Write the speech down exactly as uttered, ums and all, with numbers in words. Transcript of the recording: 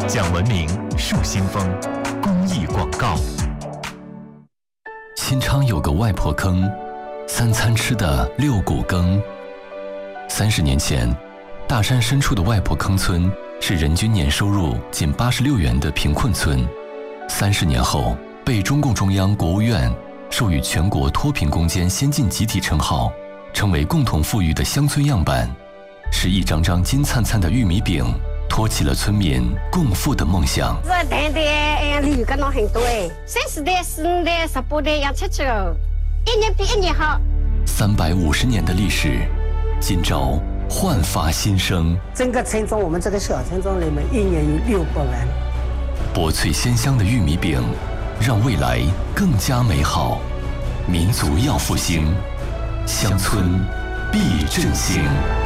讲文明树新风，公益广告。 新昌有个外婆坑，三餐吃的六谷羹。三十年前，大山深处的外婆坑村是人均年收入仅八十六元的贫困村。三十年后，被中共中央、国务院授予全国脱贫攻坚先进集体称号，成为共同富裕的乡村样板。是一张张金灿灿的玉米饼，托起了村民共富的梦想。 这代代旅个农很多哎，三十代、四十代、十八代养吃吃哦，一年比一年好。 三百五十年的历史，今朝焕发新生。 整个村庄，我们这个小村庄里面，一年有六百万。 薄脆鲜香的玉米饼，让未来更加美好。民族要复兴，乡村必振兴。